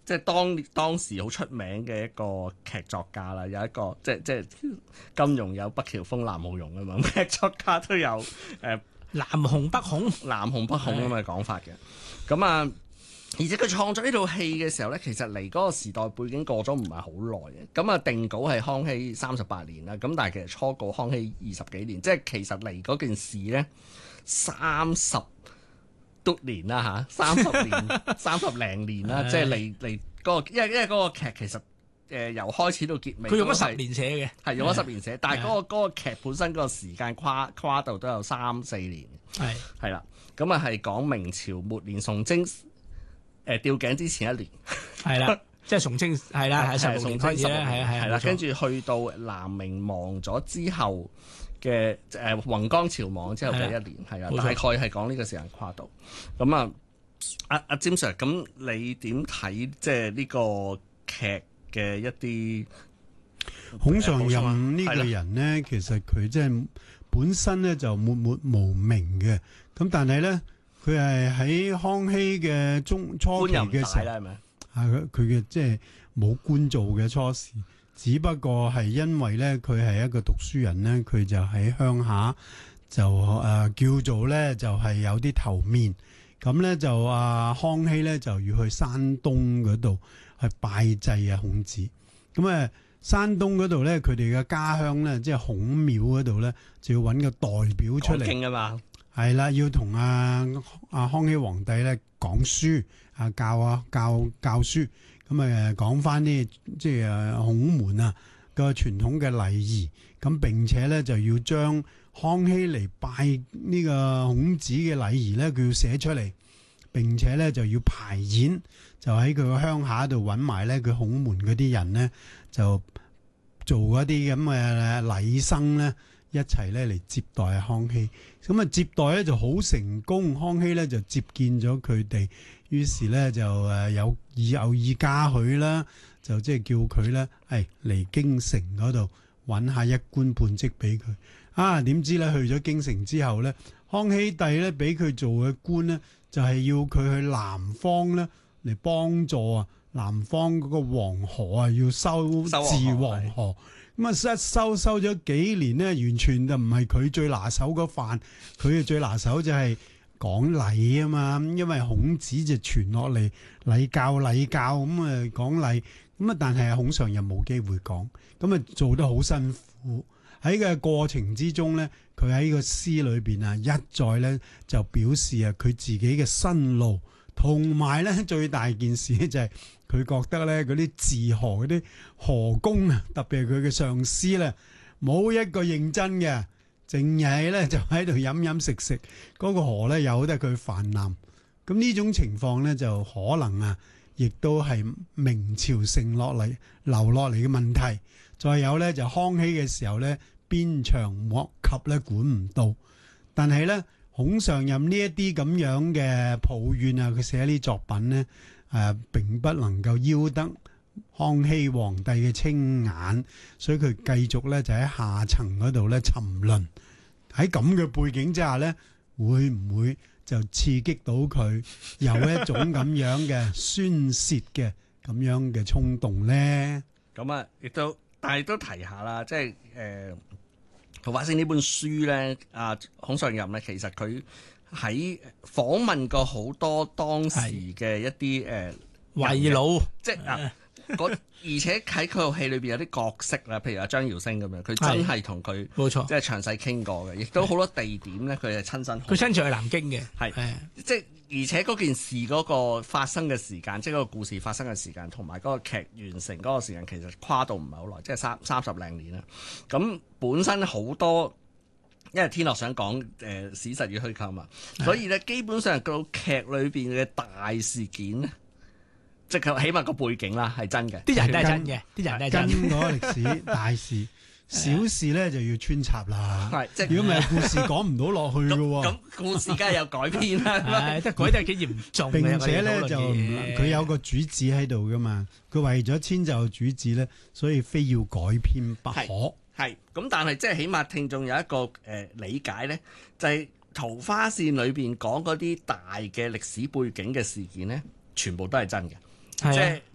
即係當時好出名嘅一個劇作家啦，有一個即係金庸有北喬峰、南慕容啊嘛，劇作家都有南紅北紅咁嘅講法嘅。咁啊，而且佢創作呢套戲嘅時候咧，其實離嗰個時代背景過咗唔係好耐嘅。咁啊，定稿係康熙38年啦，咁但係其實初稿康熙20幾年，即係其實離嗰件事咧30多年啦嚇，30年30零年啦，即係離嗰個，因為嗰個劇其實由開始到結尾， 佢用咗10年寫嘅， 係用咗10年寫，但係嗰個劇本身嗰個時間跨度都有3-4年，係啦，咁啊係講明朝末年崇禎吊頸之前1年， 係啦，即係崇禎係啦，係16年開始咧，係啦， 跟住去到南明亡咗之後嘅弘光朝亡之後嘅1年，係啊，大概係講呢個時間跨度。咁啊，阿詹 Sir，咁你點睇即係呢個劇嘅一啲孔尚任呢個人呢，其實佢即係本身咧就默默無名嘅，咁但係咧佢係喺康熙嘅初期嘅時候， 係咪？ 佢嘅即係冇官做嘅初時，只不過係因為咧佢係一個讀書人咧，佢就喺鄉下就叫做咧就係有啲頭面，咁咧就康熙咧就要去山東嗰度去拜祭孔子，咁山東嗰度咧佢哋嘅家鄉咧即係孔廟嗰度咧就要揾個代表出嚟， 講經啊嘛， 係啦，要同康熙皇帝咧講書教書，咁講翻啲即係孔門個傳統嘅禮儀，咁並且咧就要將康熙嚟拜呢個孔子嘅禮儀咧，佢要寫出嚟，並且咧就要排演，就喺佢個鄉下度揾埋咧佢孔門嗰啲人咧，就做嗰啲咁嘅禮生咧，一齊咧嚟接待康熙。咁接待咧就好成功，康熙咧就接見咗佢哋，於是咧就有意嘉許啦，就即係叫佢咧嚟京城嗰度揾下一官半職俾佢。點知咧去咗京城之後咧，康熙帝咧俾佢做嘅官咧，就係要佢去南方咧嚟幫助南方嗰個黃河要修治黃河。咁收咗幾年咧，完全就唔係佢最拿手嗰飯，佢嘅最拿手就係講禮啊嘛。因為孔子就傳落嚟禮教咁講禮，咁但係孔尚任冇機會講，咁做得好辛苦。喺個過程之中咧，佢喺個詩裏邊一再咧就表示佢自己嘅辛勞，同埋咧最大件事就係佢覺得咧嗰啲治河嗰啲河工特別係佢嘅上司咧，冇一個認真嘅，淨係咧就喺度飲食，嗰個河咧由得佢泛濫。咁呢種情況咧就可能亦都係明朝留落嚟嘅問題。再有咧就康熙嘅時候咧，鞭長莫及咧管唔到，但係咧孔尚任呢一啲咁樣嘅抱怨佢寫呢作品咧並不能夠邀得康熙皇帝嘅青眼，所以佢繼續咧就喺下層嗰度咧沉淪。喺咁嘅背景之下咧，會唔會就刺激到佢有一種咁樣嘅宣泄嘅咁樣嘅衝動咧？ 咁但係都提下啦，即係《桃花星》呢本書咧，孔尚任咧，其實佢喺訪問過好多當時嘅一啲遺老， 即係而且喺佢套戲裏邊有啲角色啦，譬如阿張堯星咁樣，佢真係同佢冇錯， 即係詳細傾過嘅，亦都好多地點咧，佢係親身。 佢親自去南京嘅， 即係而且嗰件事嗰個發生嘅時間，即係嗰個故事發生嘅時間，同埋嗰個劇完成嗰個時間，其實跨度唔係好耐，即係30零年啦。咁本身好多，因為天樂想講史實與虛構嘛，所以咧基本上個劇裏邊嘅大事件咧，即係起碼個背景啦係真嘅， 啲人都係真嘅，啲人都係真嘅。 跟嗰個歷史大事。小事咧就要穿插啦，如果唔係故事講唔到落去嘅喎。 咁故事梗係有改編啦， 即係改得幾嚴重。 並且咧就佢有個主旨喺度噶嘛，佢為咗遷就主旨咧，所以非要改編不可。 係咁，但係即係起碼聽眾有一個理解咧，就係《桃花線》裏邊講嗰啲大嘅歷史背景嘅事件咧，全部都係真嘅，